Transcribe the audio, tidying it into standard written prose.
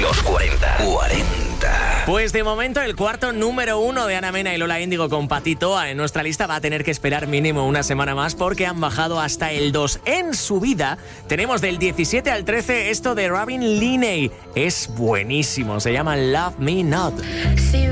Los 40. Pues de momento el cuarto número 1 de Ana Mena y Lola Índigo con Patito en nuestra lista va a tener que esperar mínimo una semana más porque han bajado hasta el 2. En subida tenemos del 17 al 13 esto de Robin Linney. Es buenísimo, se llama Love Me Not.